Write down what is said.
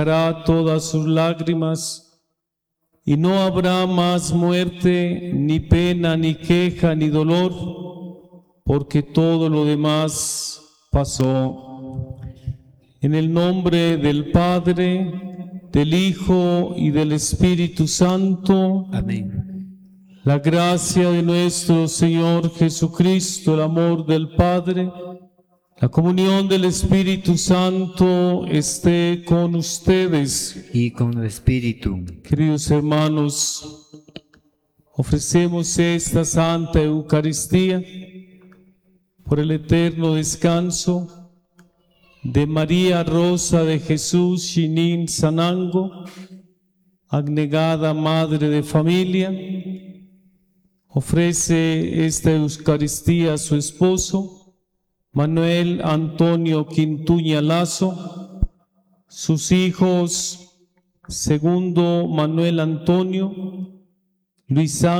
Hará todas sus lágrimas, y no habrá más muerte, ni pena, ni queja, ni dolor, porque todo lo demás pasó. En el nombre del Padre, del Hijo y del Espíritu Santo. Amén. La gracia de nuestro Señor Jesucristo, el amor del Padre, la comunión del Espíritu Santo esté con ustedes. Y con el Espíritu. Queridos hermanos, ofrecemos esta Santa Eucaristía por el eterno descanso de María Rosa de Jesús Chinin Sanango, abnegada madre de familia. Ofrece esta Eucaristía a su esposo, Manuel Antonio Quintuña Lazo, sus hijos, segundo Manuel Antonio, Luis